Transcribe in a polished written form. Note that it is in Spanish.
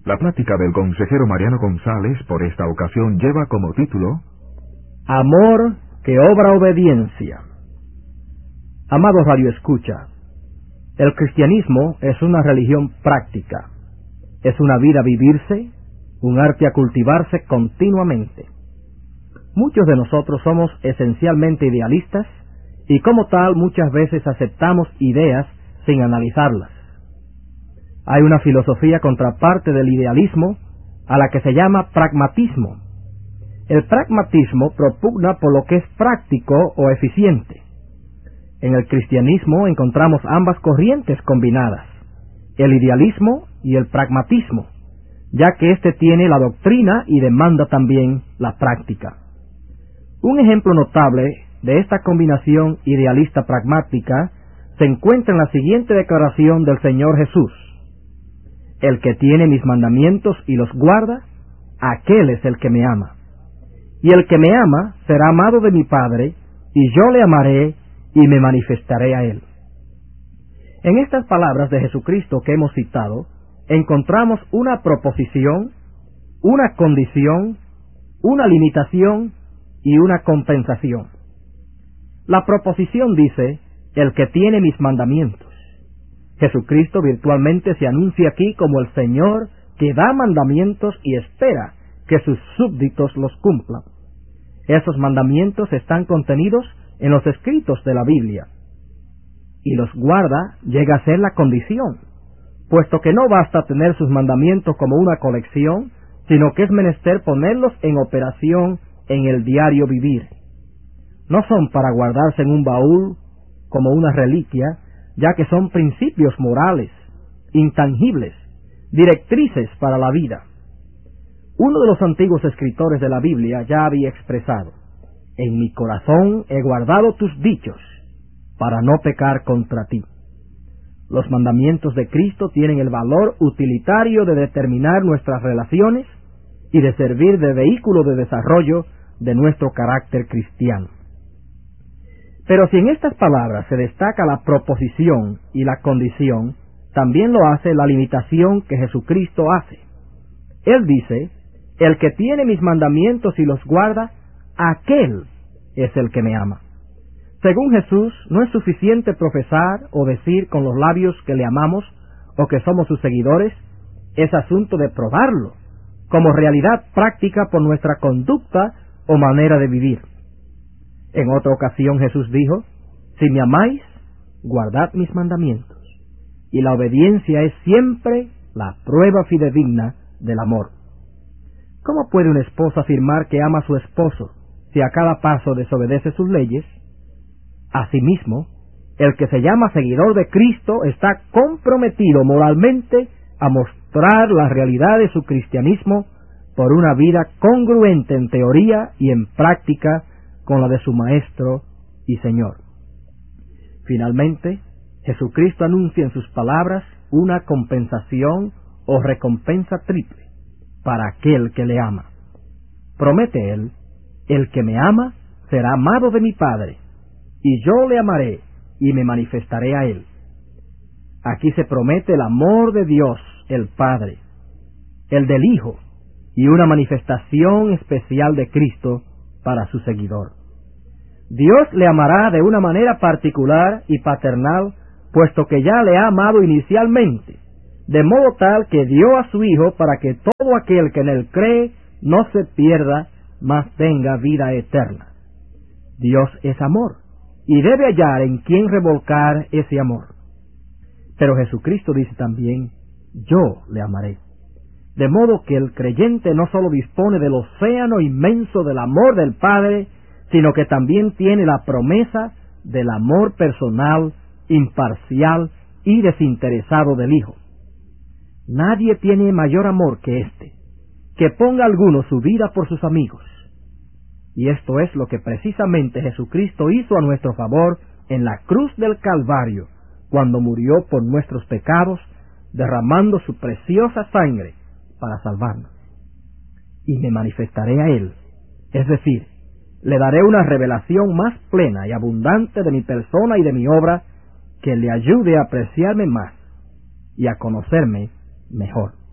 La plática del consejero Mariano González por esta ocasión lleva como título Amor que obra obediencia. Amado Radio Escucha, el cristianismo es una religión práctica, es una vida a vivirse, un arte a cultivarse continuamente. Muchos de nosotros somos esencialmente idealistas y como tal muchas veces aceptamos ideas sin analizarlas. Hay una filosofía contraparte del idealismo a la que se llama pragmatismo. El pragmatismo propugna por lo que es práctico o eficiente. En el cristianismo encontramos ambas corrientes combinadas, el idealismo y el pragmatismo, ya que éste tiene la doctrina y demanda también la práctica. Un ejemplo notable de esta combinación idealista-pragmática se encuentra en la siguiente declaración del Señor Jesús: el que tiene mis mandamientos y los guarda, aquel es el que me ama. Y el que me ama será amado de mi Padre, y yo le amaré y me manifestaré a él. En estas palabras de Jesucristo que hemos citado, encontramos una proposición, una condición, una limitación y una compensación. La proposición dice, el que tiene mis mandamientos. Jesucristo virtualmente se anuncia aquí como el Señor que da mandamientos y espera que sus súbditos los cumplan. Esos mandamientos están contenidos en los escritos de la Biblia. Y los guarda llega a ser la condición, puesto que no basta tener sus mandamientos como una colección, sino que es menester ponerlos en operación en el diario vivir. No son para guardarse en un baúl como una reliquia, ya que son principios morales, intangibles, directrices para la vida. Uno de los antiguos escritores de la Biblia ya había expresado: en mi corazón he guardado tus dichos, para no pecar contra ti. Los mandamientos de Cristo tienen el valor utilitario de determinar nuestras relaciones y de servir de vehículo de desarrollo de nuestro carácter cristiano. Pero si en estas palabras se destaca la proposición y la condición, también lo hace la limitación que Jesucristo hace. Él dice, el que tiene mis mandamientos y los guarda, aquel es el que me ama. Según Jesús, no es suficiente profesar o decir con los labios que le amamos o que somos sus seguidores, es asunto de probarlo, como realidad práctica por nuestra conducta o manera de vivir. En otra ocasión Jesús dijo, si me amáis, guardad mis mandamientos. Y la obediencia es siempre la prueba fidedigna del amor. ¿Cómo puede una esposa afirmar que ama a su esposo si a cada paso desobedece sus leyes? Asimismo, el que se llama seguidor de Cristo está comprometido moralmente a mostrar la realidad de su cristianismo por una vida congruente en teoría y en práctica con la de su Maestro y Señor. Finalmente, Jesucristo anuncia en sus palabras una compensación o recompensa triple para aquel que le ama. Promete Él, el que me ama será amado de mi Padre, y yo le amaré y me manifestaré a él. Aquí se promete el amor de Dios, el Padre, el del Hijo, y una manifestación especial de Cristo para su seguidor. Dios le amará de una manera particular y paternal, puesto que ya le ha amado inicialmente, de modo tal que dio a su Hijo para que todo aquel que en él cree no se pierda, mas tenga vida eterna. Dios es amor, y debe hallar en quien revolcar ese amor. Pero Jesucristo dice también, yo le amaré. De modo que el creyente no solo dispone del océano inmenso del amor del Padre, sino que también tiene la promesa del amor personal, imparcial y desinteresado del Hijo. Nadie tiene mayor amor que este, que ponga alguno su vida por sus amigos. Y esto es lo que precisamente Jesucristo hizo a nuestro favor en la cruz del Calvario, cuando murió por nuestros pecados, derramando su preciosa sangre para salvarnos. Y me manifestaré a Él, es decir, le daré una revelación más plena y abundante de mi persona y de mi obra, que le ayude a apreciarme más y a conocerme mejor.